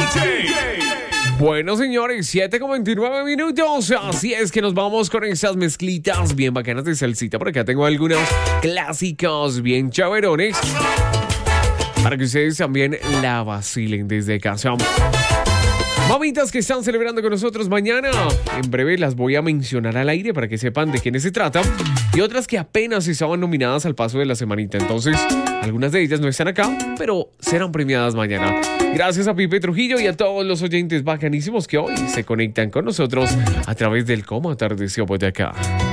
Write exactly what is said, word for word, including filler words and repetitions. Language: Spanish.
Bueno, señores, siete con veintinueve minutos. Así es que nos vamos con esas mezclitas bien bacanas de salsita. Por acá tengo algunos clásicos bien chéverones para que ustedes también la vacilen desde casa. Mamitas que están celebrando con nosotros mañana, en breve las voy a mencionar al aire para que sepan de quiénes se trata. Y otras que apenas estaban nominadas al paso de la semanita. Entonces, algunas de ellas no están acá, pero serán premiadas mañana. Gracias a Pipe Trujillo y a todos los oyentes bacanísimos que hoy se conectan con nosotros a través del Cómo Atardeció Boyacá.